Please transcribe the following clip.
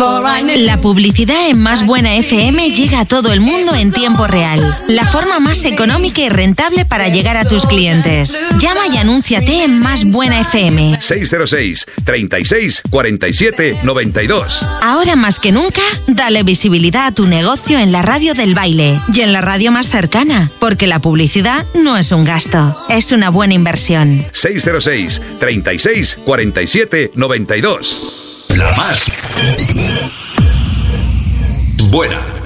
La publicidad en Más Buena FM llega a todo el mundo en tiempo real. La forma más económica y rentable para llegar a tus clientes. Llama y anúnciate en Más Buena FM. 606 36 47 92. Ahora más que nunca, dale visibilidad a tu negocio en la radio del baile y en la radio más cercana, porque la publicidad no es un gasto, es una buena inversión. 606 36 47 92. La más buena.